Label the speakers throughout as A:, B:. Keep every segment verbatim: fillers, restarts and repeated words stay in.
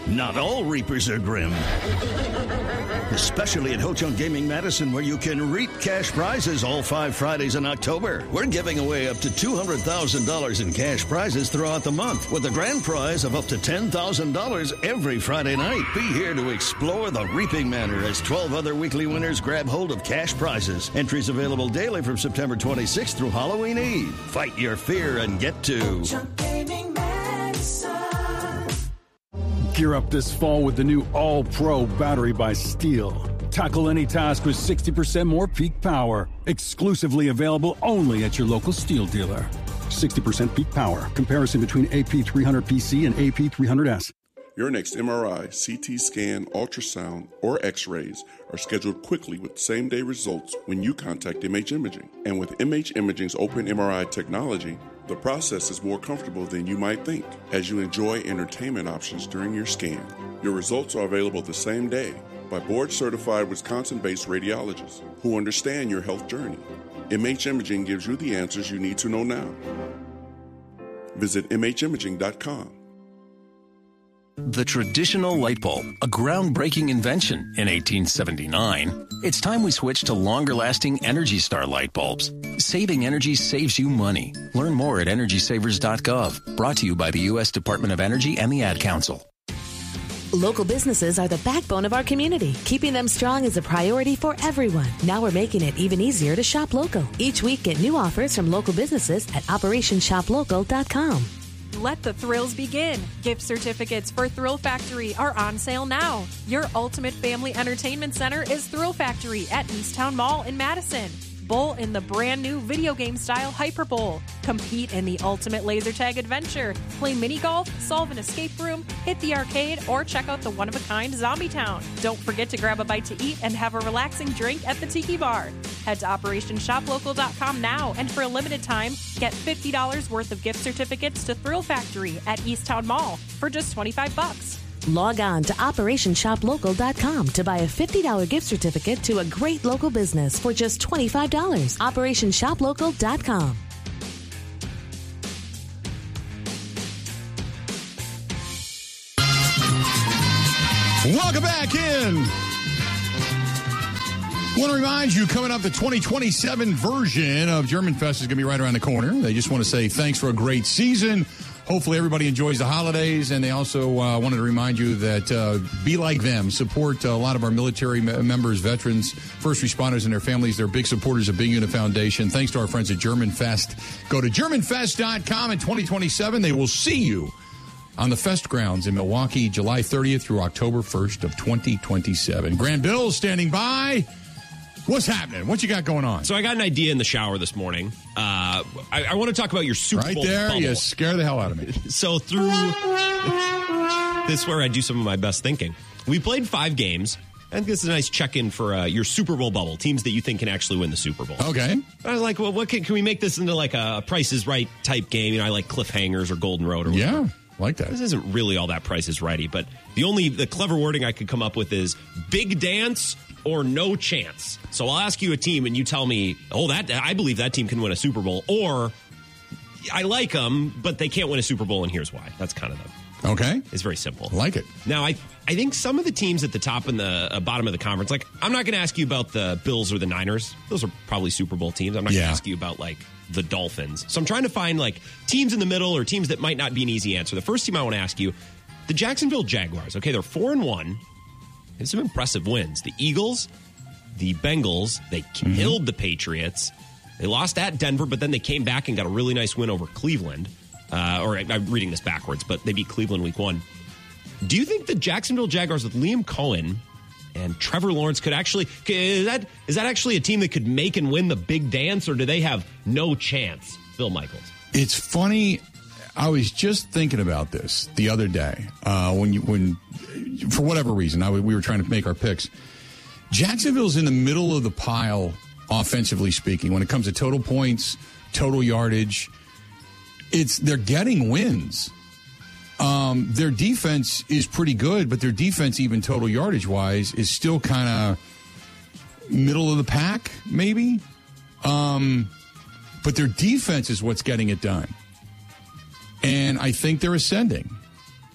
A: not all reapers are grim. Especially at Ho Chunk Gaming Madison, where you can reap cash prizes all five Fridays in October. We're giving away up to two hundred thousand dollars in cash prizes throughout the month, with a grand prize of up to ten thousand dollars every Friday night. Be here to explore the reaping manor as twelve other weekly winners grab hold of cash prizes. Entries available daily from September twenty-sixth through Halloween Eve. Fight your fear and get to Ho Chunk Gaming Madison.
B: Gear up this fall with the new All-Pro battery by Steel. Tackle any task with sixty percent more peak power. Exclusively available only at your local Steel dealer. sixty percent peak power. Comparison between A P three hundred P C and A P three hundred S.
C: Your next M R I, C T scan, ultrasound, or x-rays are scheduled quickly with same-day results when you contact M H Imaging. And with M H Imaging's open M R I technology, the process is more comfortable than you might think as you enjoy entertainment options during your scan. Your results are available the same day by board-certified Wisconsin-based radiologists who understand your health journey. M H Imaging gives you the answers you need to know now. Visit M H imaging dot com.
D: The traditional light bulb, a groundbreaking invention in eighteen seventy-nine. It's time we switch to longer-lasting Energy Star light bulbs. Saving energy saves you money. Learn more at energy savers dot gov. Brought to you by the U S Department of Energy and the Ad Council.
E: Local businesses are the backbone of our community. Keeping them strong is a priority for everyone. Now we're making it even easier to shop local. Each week, get new offers from local businesses at operation shop local dot com.
F: Let the thrills begin. Gift certificates for Thrill Factory are on sale now. Your ultimate family entertainment center is Thrill Factory at Easttown Mall in Madison. Bowl in the brand new video game style Hyper Bowl. Compete in the ultimate laser tag adventure. Play mini golf, solve an escape room, hit the arcade, or check out the one-of-a-kind Zombie Town. Don't forget to grab a bite to eat and have a relaxing drink at the Tiki Bar. Head to operation shop local dot com now, and for a limited time, get fifty dollars worth of gift certificates to Thrill Factory at Easttown Mall for just twenty-five bucks.
E: Log on to operation shop local dot com to buy a fifty dollars gift certificate to a great local business for just twenty-five dollars. operation shop local dot com.
G: Welcome back in. I want to remind you, coming up, the twenty twenty-seven version of German Fest is going to be right around the corner. They just want to say thanks for a great season. Hopefully everybody enjoys the holidays, and they also uh, wanted to remind you that uh, be like them. Support uh, a lot of our military me- members, veterans, first responders, and their families. They're big supporters of Big Unit Foundation. Thanks to our friends at German Fest. Go to german fest dot com in twenty twenty-seven. They will see you on the Fest grounds in Milwaukee, July thirtieth through October first of twenty twenty-seven. Grant Bill standing by. What's happening? What you got going on?
H: So I got an idea in the shower this morning. Uh, I, I want to talk about your Super
G: right
H: Bowl
G: there,
H: bubble.
G: you scare the hell out of me.
H: So through this is where I do some of my best thinking. We played five games. I think this is a nice check-in for uh, your Super Bowl bubble, teams that you think can actually win the Super Bowl.
G: Okay.
H: I was like, well, what can, can we make this into like a Price is Right type game? You know, I like cliffhangers or Golden Road or whatever.
G: Yeah, like that.
H: This isn't really all that Price is Righty, but the only the clever wording I could come up with is big dance or no chance. So I'll ask you a team and you tell me, oh, that I believe that team can win a Super Bowl, or I like them, but they can't win a Super Bowl, and here's why. That's kind of the
G: okay.
H: It's very simple.
G: I like it.
H: Now, I I think some of the teams at the top and the uh, bottom of the conference, like I'm not going to ask you about the Bills or the Niners. Those are probably Super Bowl teams. I'm not
G: Yeah.
H: going to ask you about like the Dolphins. So I'm trying to find like teams in the middle or teams that might not be an easy answer. The first team I want to ask you, the Jacksonville Jaguars. Okay, they're four and one. They have some impressive wins. The Eagles, the Bengals, they killed mm-hmm. the Patriots. They lost at Denver, but then they came back and got a really nice win over Cleveland. Uh, or I'm reading this backwards, but they beat Cleveland week one. Do you think the Jacksonville Jaguars with Liam Cohen and Trevor Lawrence could actually, is that is that actually a team that could make and win the big dance, or do they have no chance, Phil Michaels?
G: It's funny. I was just thinking about this the other day uh, when you when for whatever reason I, we were trying to make our picks. Jacksonville's in the middle of the pile, offensively speaking, when it comes to total points, total yardage. It's they're getting wins. Um, their defense is pretty good, but their defense, even total yardage wise, is still kind of middle of the pack, maybe. Um, but their defense is what's getting it done. And I think they're ascending.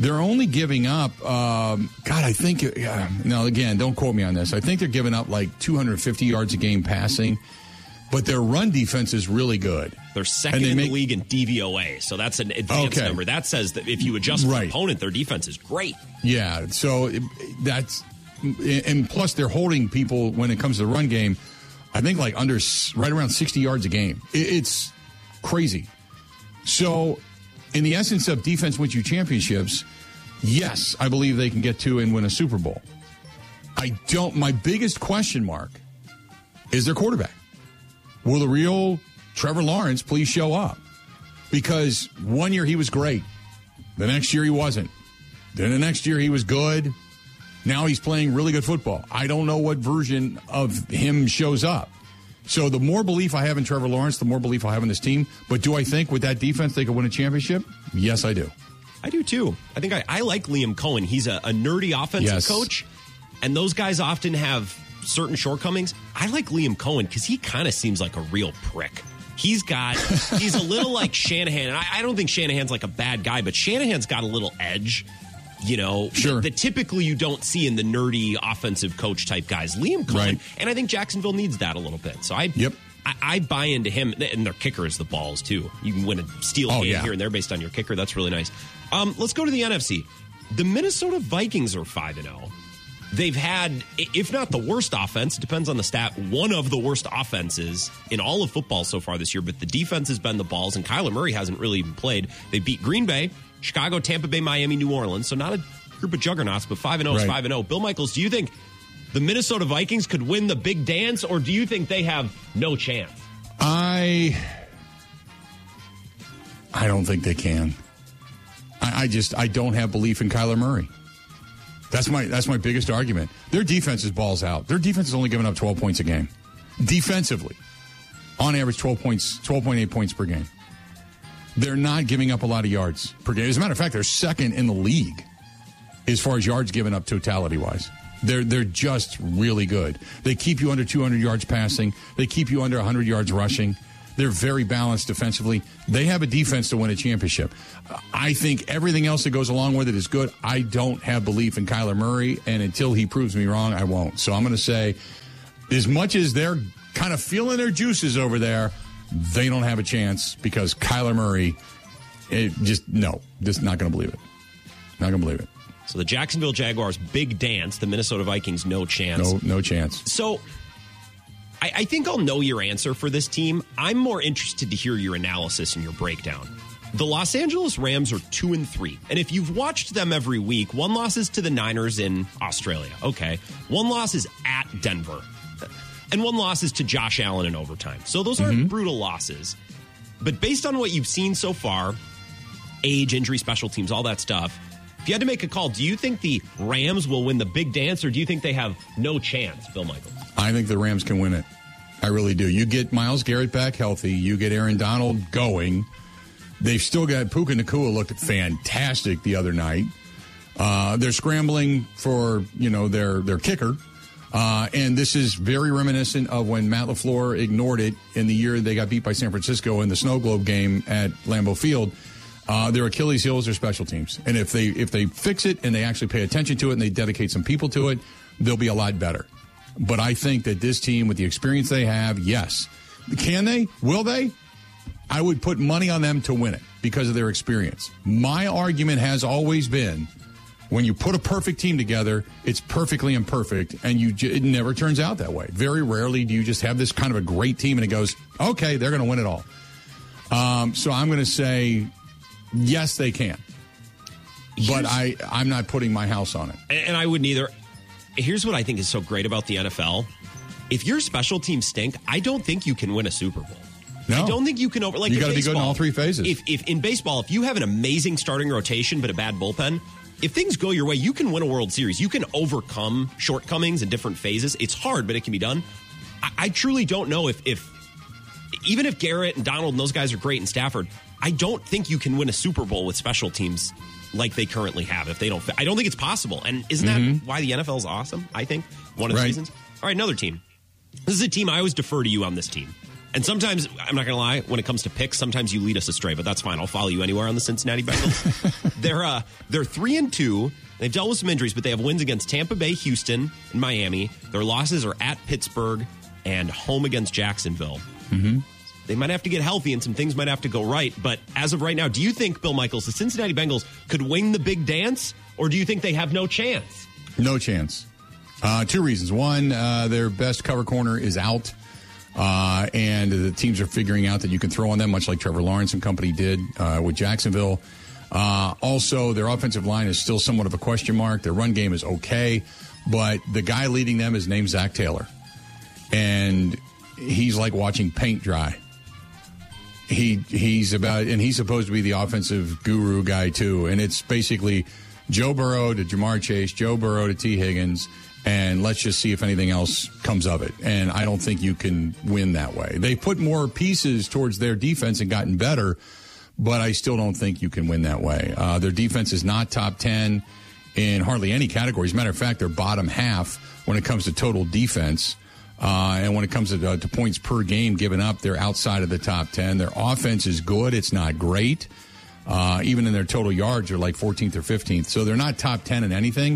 G: They're only giving up, um, God, I think, uh, now again, don't quote me on this. I think they're giving up like two hundred fifty yards a game passing, but their run defense is really good.
H: They're second
G: they
H: in
G: make,
H: the league in D V O A, so that's an advanced
G: okay.
H: number. That says that if you adjust for
G: right.
H: the opponent, their defense is great.
G: Yeah, so it, that's, and plus they're holding people when it comes to the run game, I think like under, right around sixty yards a game. It, it's crazy. So, in the essence of defense wins you championships, yes, I believe they can get to and win a Super Bowl. I don't, my biggest question mark is their quarterback. Will the real Trevor Lawrence please show up? Because one year he was great. The next year he wasn't. Then the next year he was good. Now he's playing really good football. I don't know what version of him shows up. So the more belief I have in Trevor Lawrence, the more belief I have in this team. But do I think with that defense they could win a championship? Yes, I do.
H: I do, too. I think I, I like Liam Cohen. He's a, a nerdy offensive
G: yes.
H: coach, and those guys often have certain shortcomings. I like Liam Cohen because he kind of seems like a real prick. He's got, he's a little like Shanahan, and I, I don't think Shanahan's like a bad guy, but Shanahan's got a little edge, you know,
G: sure.
H: that, that typically you don't see in the nerdy offensive coach type guys. Liam Cohen,
G: right.
H: and I think Jacksonville needs that a little bit. So I,
G: yep.
H: I, I buy into him, and their kicker is the balls, too. You can win a steal
G: oh,
H: game
G: yeah.
H: here and there based on your kicker. That's really nice. Um, let's go to the N F C. The Minnesota Vikings are five and oh. They've had, if not the worst offense, depends on the stat, one of the worst offenses in all of football so far this year, but the defense has been the balls, and Kyler Murray hasn't really even played. They beat Green Bay, Chicago, Tampa Bay, Miami, New Orleans, so not a group of juggernauts, but five and oh is five and oh. Bill Michaels, do you think the Minnesota Vikings could win the big dance, or do you think they have no chance?
G: I I don't think they can. I, I just I don't have belief in Kyler Murray. That's my that's my biggest argument. Their defense is balls out. Their defense is only giving up twelve points a game. Defensively, on average, twelve points, twelve point eight points per game. They're not giving up a lot of yards per game. As a matter of fact, they're second in the league as far as yards given up totality-wise. They're they're just really good. They keep you under two hundred yards passing. They keep you under one hundred yards rushing. They're very balanced defensively. They have a defense to win a championship. I think everything else that goes along with it is good. I don't have belief in Kyler Murray, and until he proves me wrong, I won't. So I'm going to say, as much as they're kind of feeling their juices over there, they don't have a chance because Kyler Murray, it just, no, just not going to believe it. Not going to believe it.
H: So the Jacksonville Jaguars, big dance. The Minnesota Vikings, no chance.
G: No, no chance.
H: So I, I think I'll know your answer for this team. I'm more interested to hear your analysis and your breakdown. The Los Angeles Rams are two and three, and if you've watched them every week, one loss is to the Niners in Australia. Okay, one loss is at Denver, and one loss is to Josh Allen in overtime. So those aren't mm-hmm. brutal losses, but based on what you've seen so far, age, injury, special teams, all that stuff. If you had to make a call, do you think the Rams will win the big dance, or do you think they have no chance, Bill Michaels?
G: I think the Rams can win it. I really do. You get Myles Garrett back healthy. You get Aaron Donald going. They've still got Puka Nacua looked fantastic the other night. Uh, they're scrambling for, you know, their, their kicker. Uh, and this is very reminiscent of when Matt LaFleur ignored it in the year they got beat by San Francisco in the Snow Globe game at Lambeau Field. Uh, their Achilles heel is their special teams. And if they if they fix it and they actually pay attention to it and they dedicate some people to it, they'll be a lot better. But I think that this team, with the experience they have, yes. Can they? Will they? I would put money on them to win it because of their experience. My argument has always been, when you put a perfect team together, it's perfectly imperfect, and you it never turns out that way. Very rarely do you just have this kind of a great team, and it goes, okay, they're going to win it all. Um, so I'm going to say, yes, they can. But I, I'm not putting my house on it.
H: And I wouldn't either. Here's what I think is so great about the N F L. If your special teams stink, I don't think you can win a Super Bowl.
G: No.
H: I don't think you can over. Like
G: you got to be good in all three phases.
H: If, if in baseball, if you have an amazing starting rotation but a bad bullpen, if things go your way, you can win a World Series. You can overcome shortcomings in different phases. It's hard, but it can be done. I, I truly don't know if, if even if Garrett and Donald and those guys are great and Stafford, I don't think you can win a Super Bowl with special teams like they currently have. If they don't, I don't think it's possible. And isn't that mm-hmm. why the N F L is awesome? I think one of the
G: right.
H: reasons. All right, another team. This is a team I always defer to you on this team. And sometimes, I'm not going to lie, when it comes to picks, sometimes you lead us astray, but that's fine. I'll follow you anywhere on the Cincinnati Bengals. they're uh, they're three and two. They've dealt with some injuries, but they have wins against Tampa Bay, Houston, and Miami. Their losses are at Pittsburgh and home against Jacksonville.
G: Mm-hmm.
H: They might have to get healthy, and some things might have to go right. But as of right now, do you think, Bill Michaels, the Cincinnati Bengals could win the big dance, or do you think they have no chance?
G: No chance. Uh, two reasons. One, uh, their best cover corner is out. Uh, and the teams are figuring out that you can throw on them, much like Trevor Lawrence and company did uh, with Jacksonville. Uh, also, their offensive line is still somewhat of a question mark. Their run game is okay, but the guy leading them is named Zach Taylor. And he's like watching paint dry. He He's about, and he's supposed to be the offensive guru guy, too. And it's basically Joe Burrow to Jamar Chase, Joe Burrow to T. Higgins, and let's just see if anything else comes of it. And I don't think you can win that way. They put more pieces towards their defense and gotten better, but I still don't think you can win that way. Uh, their defense is not top ten in hardly any category. As a matter of fact, they're bottom half when it comes to total defense. Uh, and when it comes to, uh, to points per game given up, they're outside of the top ten. Their offense is good. It's not great. Uh, even in their total yards, they're like fourteenth or fifteenth. So they're not top ten in anything.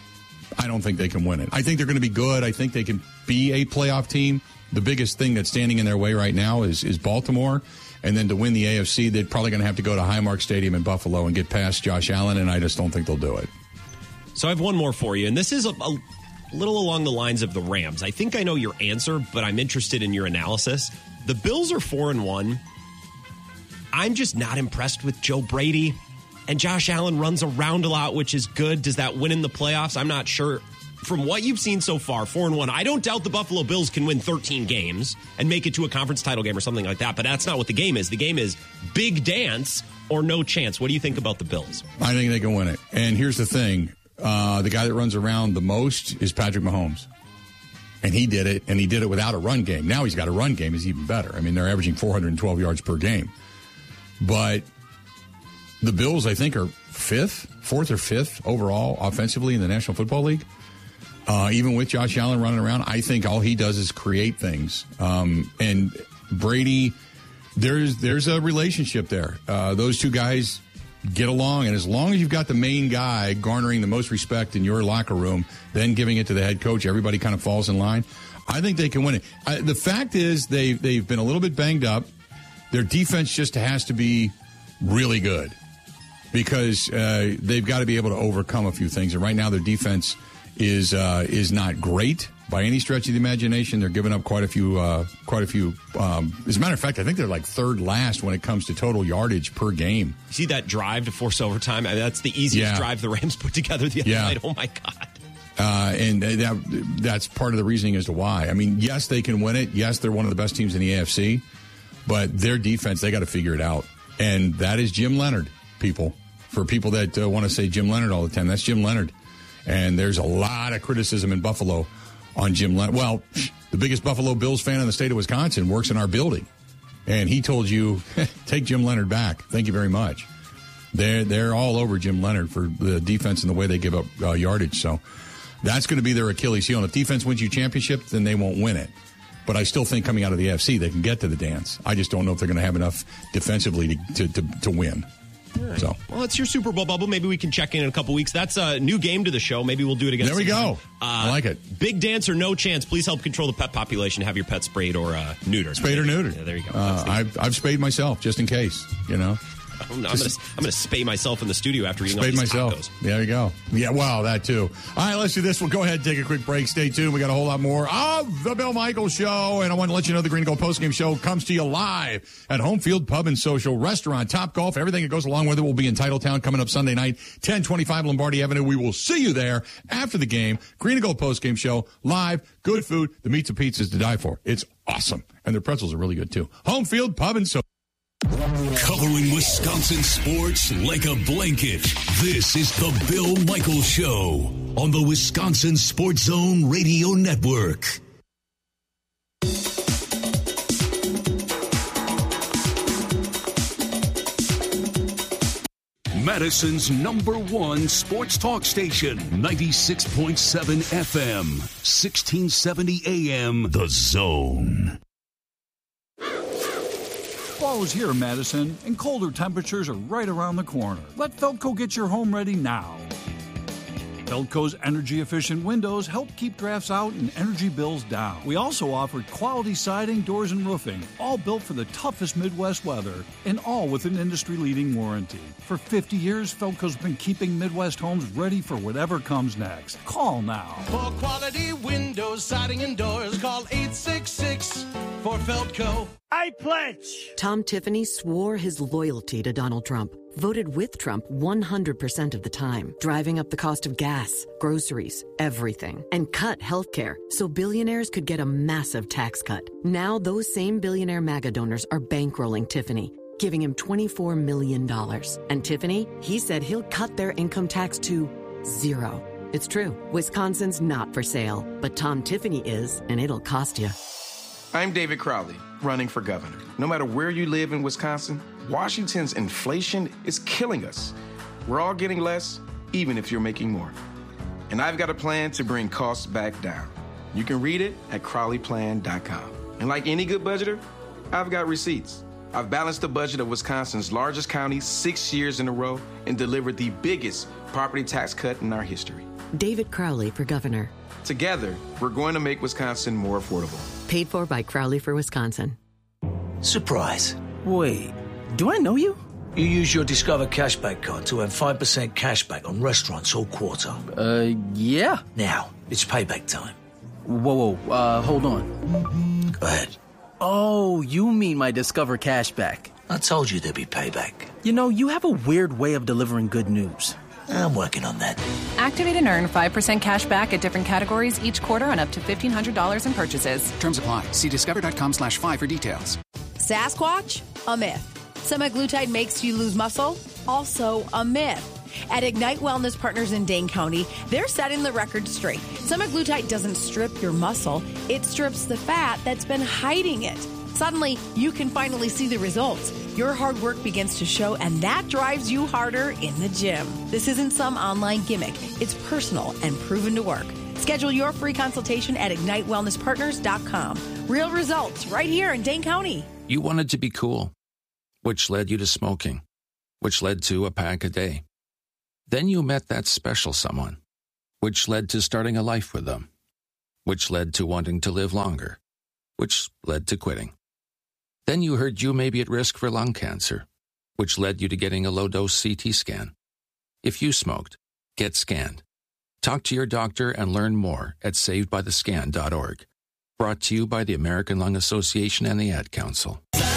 G: I don't think they can win it. I think they're going to be good. I think they can be a playoff team. The biggest thing that's standing in their way right now is, is Baltimore. And then to win the A F C, they're probably going to have to go to Highmark Stadium in Buffalo and get past Josh Allen, and I just don't think they'll do it.
H: So I have one more for you, and this is a, a little along the lines of the Rams. I think I know your answer, but I'm interested in your analysis. The Bills are four and one. I'm just not impressed with Joe Brady. And Josh Allen runs around a lot, which is good. Does that win in the playoffs? I'm not sure. From what you've seen so far, four and one, I don't doubt the Buffalo Bills can win thirteen games and make it to a conference title game or something like that. But that's not what the game is. The game is big dance or no chance. What do you think about the Bills?
G: I think they can win it. And here's the thing. Uh, the guy that runs around the most is Patrick Mahomes. And he did it, and he did it without a run game. Now he's got a run game. He's even better. I mean, they're averaging four hundred twelve yards per game. But the Bills, I think, are fifth, fourth or fifth overall offensively in the National Football League. Uh, even with Josh Allen running around, I think all he does is create things. Um, and Brady, there's there's a relationship there. Uh, those two guys get along, and as long as you've got the main guy garnering the most respect in your locker room, then giving it to the head coach, everybody kind of falls in line. I think they can win it. I, the fact is they've, they've been a little bit banged up. Their defense just has to be really good, because uh, they've got to be able to overcome a few things. And right now their defense is uh, is not great by any stretch of the imagination. They're giving up quite a few, uh, quite a few. Um, as a matter of fact, I think they're like third last when it comes to total yardage per game.
H: You see that drive to force overtime? I mean, that's the easiest
G: Yeah.
H: drive the Rams put together the other
G: Yeah.
H: night. Oh, my God.
G: Uh, and that that's part of the reasoning as to why. I mean, yes, they can win it. Yes, they're one of the best teams in the A F C. But their defense, they got to figure it out. And that is Jim Leonard, people. For people that uh, want to say Jim Leonard all the time, that's Jim Leonard. And there's a lot of criticism in Buffalo on Jim Leonard. Well, the biggest Buffalo Bills fan in the state of Wisconsin works in our building. And he told you, take Jim Leonard back. Thank you very much. They're, they're all over Jim Leonard for the defense and the way they give up uh, yardage. So that's going to be their Achilles heel. And if defense wins you championship, then they won't win it. But I still think coming out of the A F C, they can get to the dance. I just don't know if they're going to have enough defensively to, to, to, to win.
H: Right.
G: So,
H: well, it's your Super Bowl bubble. Maybe we can check in in a couple weeks. That's a new game to the show. Maybe we'll do it again.
G: There we
H: sometime.
G: go.
H: Uh,
G: I like it.
H: Big dance or no chance. Please help control the pet population. Have your pet sprayed or uh, neutered.
G: Spayed or neutered.
H: Yeah, there you go.
G: Uh,
H: the-
G: I've, I've spayed myself just in case, you know.
H: I'm, I'm going to I'm gonna spay myself in the studio after eating all
G: Spayed
H: these
G: myself.
H: tacos.
G: There you go. Yeah, wow, that too. All right, let's do this. We'll go ahead and take a quick break. Stay tuned. We got a whole lot more of the Bill Michaels Show. And I want to let you know the Green and Gold Postgame Show comes to you live at Home Field Pub and Social Restaurant. Top Golf, everything that goes along with it will be in Titletown coming up Sunday night, ten twenty-five Lombardi Avenue. We will see you there after the game. Green and Gold Postgame Show, live, good food, the meats and pizzas to die for. It's awesome. And their pretzels are really good too. Home Field Pub and Social.
I: Covering Wisconsin sports like a blanket. This is the Bill Michaels Show on the Wisconsin Sports Zone Radio Network. Madison's number one sports talk station, ninety-six point seven F M, sixteen seventy A M, The Zone.
B: Fall is here, Madison, and colder temperatures are right around the corner. Let Feltco get your home ready now. Feltco's energy-efficient windows help keep drafts out and energy bills down. We also offer quality siding, doors, and roofing, all built for the toughest Midwest weather, and all with an industry-leading warranty. For fifty years, Feltco's been keeping Midwest homes ready for whatever comes next. Call now.
J: For quality windows, siding, and doors, call eight six six for Feltco.
K: I pledge.
L: Tom Tiffany swore his loyalty to Donald Trump, voted with Trump one hundred percent of the time, driving up the cost of gas, groceries, everything, and cut health care so billionaires could get a massive tax cut. Now those same billionaire MAGA donors are bankrolling Tiffany, giving him twenty-four million dollars. And Tiffany, he said he'll cut their income tax to zero. It's true. Wisconsin's not for sale, but Tom Tiffany is, and it'll cost you.
M: I'm David Crowley, running for governor. No matter where you live in Wisconsin, Washington's inflation is killing us. We're all getting less, even if you're making more. And I've got a plan to bring costs back down. You can read it at crowley plan dot com. And like any good budgeter, I've got receipts. I've balanced the budget of Wisconsin's largest county six years in a row and delivered the biggest property tax cut in our history.
L: David Crowley for governor.
M: Together, we're going to make Wisconsin more affordable.
L: Paid for by Crowley for Wisconsin.
K: Surprise. Wait, do I know you? You use your Discover Cashback card to earn five percent cashback on restaurants all quarter.
N: Uh, yeah.
K: Now, it's payback time.
N: Whoa, whoa, uh, hold on.
K: Go ahead.
N: Oh, you mean my Discover Cashback.
K: I told you there'd be payback.
N: You know, you have a weird way of delivering good news.
K: I'm working on that.
O: Activate and earn five percent cash back at different categories each quarter on up to fifteen hundred dollars in purchases.
P: Terms apply. See discover.com slash five for details.
Q: Sasquatch? A myth. Semaglutide makes you lose muscle? Also a myth. At Ignite Wellness Partners in Dane County, they're setting the record straight. Semaglutide doesn't strip your muscle. It strips the fat that's been hiding it. Suddenly, you can finally see the results. Your hard work begins to show, and that drives you harder in the gym. This isn't some online gimmick. It's personal and proven to work. Schedule your free consultation at ignite wellness partners dot com. Real results right here in Dane County.
R: You wanted to be cool, which led you to smoking, which led to a pack a day. Then you met that special someone, which led to starting a life with them, which led to wanting to live longer, which led to quitting. Then you heard you may be at risk for lung cancer, which led you to getting a low-dose C T scan. If you smoked, get scanned. Talk to your doctor and learn more at saved by the scan dot org. Brought to you by the American Lung Association and the Ad Council.